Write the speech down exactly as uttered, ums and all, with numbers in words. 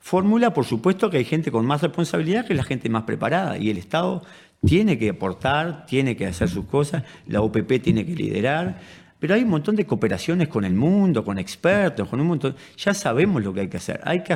fórmula, por supuesto que hay gente con más responsabilidad que la gente más preparada, y el Estado tiene que aportar, tiene que hacer sus cosas, la O P P tiene que liderar, pero hay un montón de cooperaciones con el mundo, con expertos, con un montón. Ya sabemos lo que hay que hacer. Hay que